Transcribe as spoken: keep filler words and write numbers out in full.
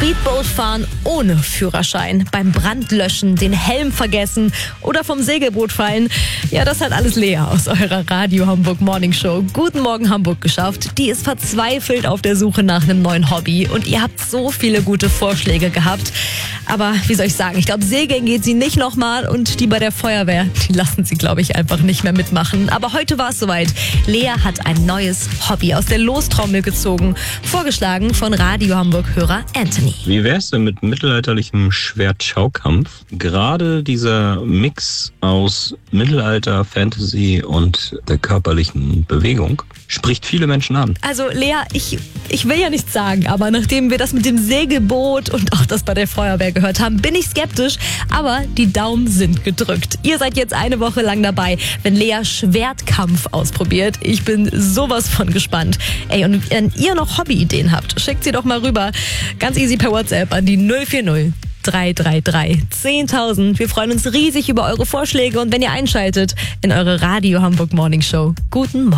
Speedboot fahren ohne Führerschein, beim Brandlöschen den Helm vergessen oder vom Segelboot fallen. Ja, das hat alles Lea aus eurer Radio Hamburg Morning Show Guten Morgen Hamburg geschafft. Die ist verzweifelt auf der Suche nach einem neuen Hobby und ihr habt so viele gute Vorschläge gehabt. Aber wie soll ich sagen, ich glaube, segeln geht sie nicht nochmal und die bei der Feuerwehr, die lassen sie, glaube ich, einfach nicht mehr mitmachen. Aber heute war es soweit. Lea hat ein neues Hobby aus der Lostrommel gezogen, vorgeschlagen von Radio Hamburg-Hörer Anthony. Wie wär's denn mit mittelalterlichem Schwertschaukampf? Gerade dieser Mix aus Mittelalter, Fantasy und der körperlichen Bewegung spricht viele Menschen an. Also Lea, ich, ich will ja nichts sagen, aber nachdem wir das mit dem Segelboot und auch das bei der Feuerwehr gehört haben, bin ich skeptisch, aber die Daumen sind gedrückt. Ihr seid jetzt eine Woche lang dabei, wenn Lea Schwertkampf ausprobiert. Ich bin sowas von gespannt. Ey, und wenn ihr noch Hobbyideen habt, schickt sie doch mal rüber. Ganz easy per WhatsApp an die null vier null drei drei drei zehntausend. Wir freuen uns riesig über eure Vorschläge und wenn ihr einschaltet in eure Radio Hamburg Morning Show. Guten Morgen.